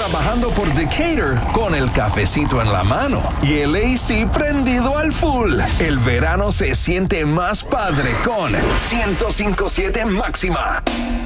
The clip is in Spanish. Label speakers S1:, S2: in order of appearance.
S1: trabajando por Decatur con el cafecito en la mano y el AC prendido al full. El verano se siente más padre con 105.7 Máxima.